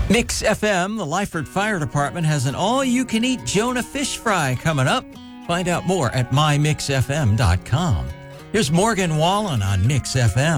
Mix FM, the Lyford Fire Department, has an all-you-can-eat Jonah fish fry coming up. Find out more at mymixfm.com. Here's Morgan Wallen on Mix FM.